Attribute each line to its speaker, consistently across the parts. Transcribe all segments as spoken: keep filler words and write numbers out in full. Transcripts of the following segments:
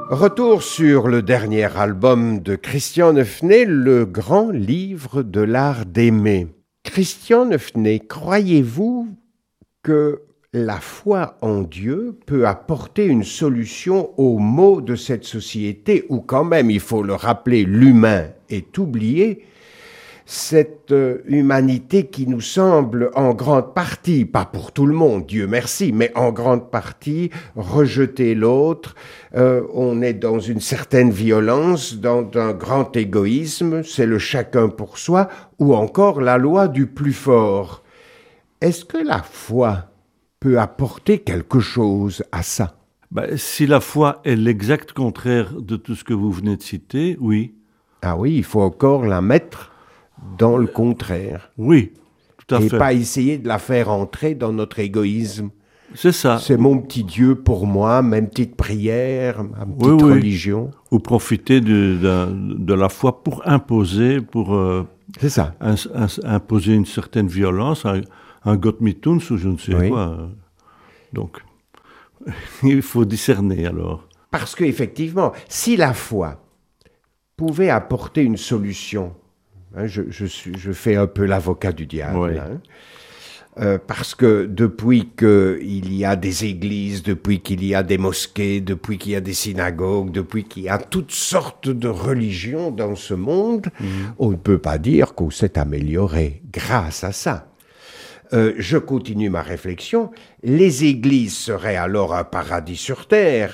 Speaker 1: Retour sur le dernier album de Christian Neufnet, Le grand livre de l'art d'aimer. Christian Neufnet, croyez-vous que la foi en Dieu peut apporter une solution aux maux de cette société où quand même, il faut le rappeler, l'humain est oublié, cette humanité qui nous semble en grande partie, pas pour tout le monde, Dieu merci, mais en grande partie rejeter l'autre, euh, on est dans une certaine violence, dans un grand égoïsme, c'est le chacun pour soi, ou encore la loi du plus fort. Est-ce que la foi peut apporter quelque chose à ça?
Speaker 2: Ben, si la foi est l'exact contraire de tout ce que vous venez de citer, oui.
Speaker 1: Ah oui, il faut encore la mettre dans le contraire.
Speaker 2: Oui, tout à
Speaker 1: et
Speaker 2: fait.
Speaker 1: Et pas essayer de la faire entrer dans notre égoïsme.
Speaker 2: C'est ça.
Speaker 1: C'est mon petit Dieu pour moi, ma petite prière, ma petite
Speaker 2: oui, oui.
Speaker 1: religion.
Speaker 2: Ou profiter de, de, de la foi pour imposer, pour euh,
Speaker 1: C'est ça.
Speaker 2: Un, un, imposer une certaine violence, un, un Gottmituns ou je ne sais oui. quoi. Donc, il faut discerner alors.
Speaker 1: Parce qu'effectivement, si la foi pouvait apporter une solution, hein, je, je, suis, je fais un peu l'avocat du diable,
Speaker 2: oui.
Speaker 1: hein, euh, parce que depuis qu'il y a des églises, depuis qu'il y a des mosquées, depuis qu'il y a des synagogues, depuis qu'il y a toutes sortes de religions dans ce monde, mmh. on ne peut pas dire qu'on s'est amélioré grâce à ça. Euh, je continue ma réflexion. Les églises seraient alors un paradis sur terre,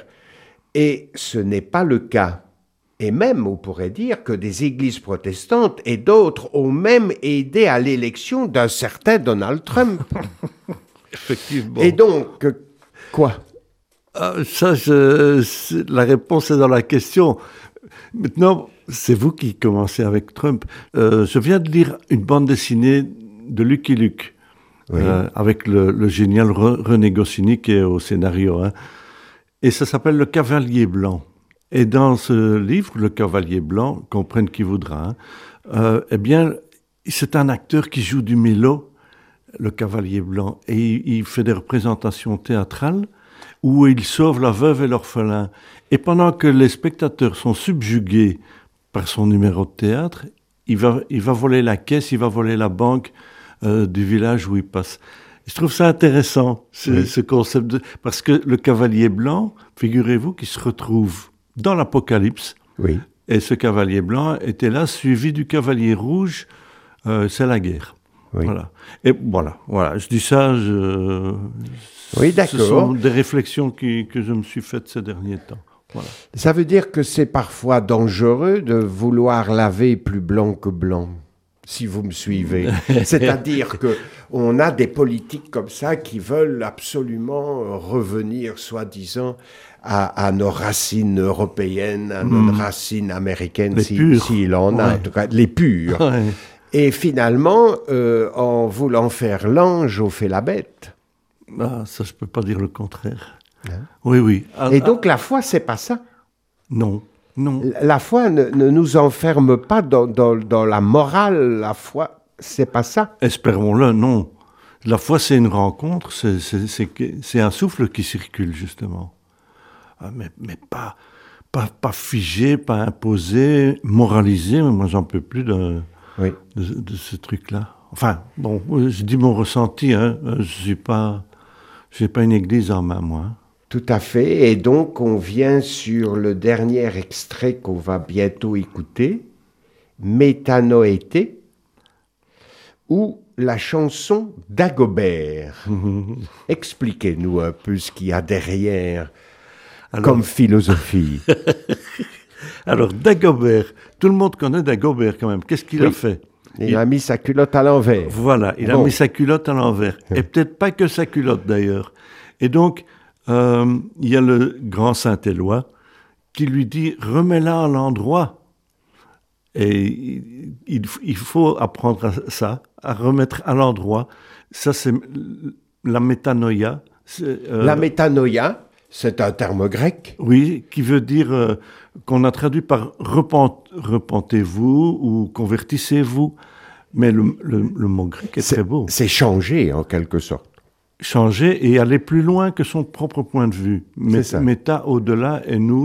Speaker 1: et ce n'est pas le cas. Et même, on pourrait dire que des églises protestantes et d'autres ont même aidé à l'élection d'un certain Donald Trump.
Speaker 2: Effectivement.
Speaker 1: Et donc, quoi ?
Speaker 2: euh, Ça, je, la réponse est dans la question. Maintenant, c'est vous qui commencez avec Trump. Euh, je viens de lire une bande dessinée de Lucky Luke, oui. euh, avec le, le génial René Goscinny qui est au scénario. Hein. Et ça s'appelle Le Cavalier Blanc. Et dans ce livre, Le Cavalier Blanc, comprenne qui voudra, hein, euh, eh bien, c'est un acteur qui joue du mélo, le Cavalier Blanc, et il, il fait des représentations théâtrales où il sauve la veuve et l'orphelin. Et pendant que les spectateurs sont subjugués par son numéro de théâtre, il va, il va voler la caisse, il va voler la banque euh, du village où il passe. Je trouve ça intéressant, ce, oui. ce concept, de, parce que le Cavalier Blanc, figurez-vous qu'il se retrouve dans l'Apocalypse,
Speaker 1: oui.
Speaker 2: et ce cavalier blanc était là, suivi du cavalier rouge, euh, c'est la guerre.
Speaker 1: Oui.
Speaker 2: Voilà. Et voilà, voilà, je dis ça, je...
Speaker 1: oui, d'accord.
Speaker 2: Ce sont des réflexions qui, que je me suis faites ces derniers temps. Voilà.
Speaker 1: Ça veut dire que c'est parfois dangereux de vouloir laver plus blanc que blanc, si vous me suivez. C'est-à-dire qu'on a des politiques comme ça qui veulent absolument revenir, soi-disant, À, à nos racines européennes, à nos mmh. racines américaines, s'il si, si en a, ouais. en tout cas, les pures. Ouais. Et finalement, euh, en voulant faire l'ange, on fait la bête.
Speaker 2: Ah, ça, je ne peux pas dire le contraire.
Speaker 1: Hein?
Speaker 2: Oui, oui. Ah,
Speaker 1: Et donc, ah, la foi, c'est pas ça.
Speaker 2: Non, non.
Speaker 1: La foi ne, ne nous enferme pas dans, dans, dans la morale. La foi, c'est pas ça.
Speaker 2: Espérons-le, non. La foi, c'est une rencontre, c'est, c'est, c'est, c'est un souffle qui circule, justement. Mais, mais pas, pas, pas figé, pas imposé, moralisé. Moi, j'en peux plus de,
Speaker 1: oui.
Speaker 2: de, de ce truc-là. Enfin, bon, je dis mon ressenti. Hein. Je n'ai pas, j'ai pas une église en main, moi.
Speaker 1: Tout à fait. Et donc, on vient sur le dernier extrait qu'on va bientôt écouter, Métanoété, ou la chanson d'Agobert. Expliquez-nous un peu ce qu'il y a derrière. Alors, comme philosophie.
Speaker 2: Alors, Dagobert, tout le monde connaît Dagobert quand même. Qu'est-ce qu'il oui. a fait ?
Speaker 1: Il, il a mis sa culotte à l'envers.
Speaker 2: Voilà, il bon. a mis sa culotte à l'envers. Et peut-être pas que sa culotte d'ailleurs. Et donc, euh, il y a le grand Saint-Éloi qui lui dit « remets-la à l'endroit ». Et il, il faut apprendre à ça, à remettre à l'endroit. Ça, c'est la métanoïa. C'est, euh,
Speaker 1: la métanoïa c'est un terme grec.
Speaker 2: Oui, qui veut dire, euh, qu'on a traduit par repent, « repentez-vous » ou « convertissez-vous ». Mais le, le, le mot grec est,
Speaker 1: c'est
Speaker 2: très beau.
Speaker 1: C'est changer, en quelque sorte.
Speaker 2: Changer et aller plus loin que son propre point de vue.
Speaker 1: C'est ça.
Speaker 2: Méta au-delà et nous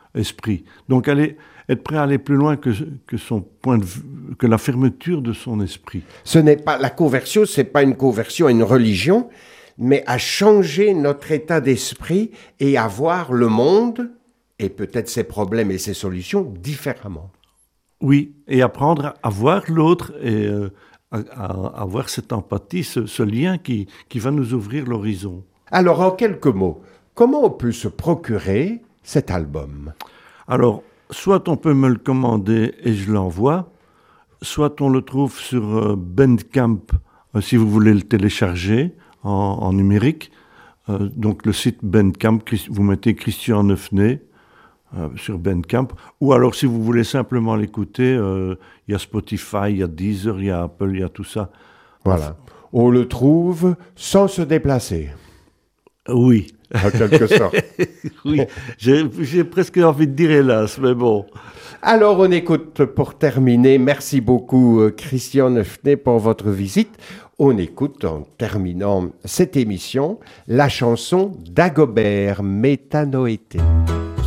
Speaker 2: esprit. Donc aller, être prêt à aller plus loin que, que son point de vue, que la fermeture de son esprit.
Speaker 1: Ce n'est pas la conversion, c'est pas une conversion à une religion, mais à changer notre état d'esprit et à voir le monde et peut-être ses problèmes et ses solutions différemment.
Speaker 2: Oui, et apprendre à voir l'autre et euh, à, à avoir cette empathie, ce, ce lien qui, qui va nous ouvrir l'horizon.
Speaker 1: Alors, en quelques mots, comment on peut se procurer cet album?
Speaker 2: Alors, soit on peut me le commander et je l'envoie, soit on le trouve sur euh, Bandcamp, euh, si vous voulez le télécharger en, en numérique. Euh, donc le site Bandcamp, vous mettez Christian Neufnet euh, sur Bandcamp. Ou alors si vous voulez simplement l'écouter, il euh, y a Spotify, il y a Deezer, il y a Apple, il y a tout ça.
Speaker 1: Voilà. On le trouve sans se déplacer.
Speaker 2: Oui.
Speaker 1: En quelque sorte.
Speaker 2: Oui, j'ai, j'ai presque envie de dire hélas, mais bon.
Speaker 1: Alors on écoute pour terminer, merci beaucoup Christian Neufnet pour votre visite. On écoute en terminant cette émission la chanson d'Agobert Métanoété.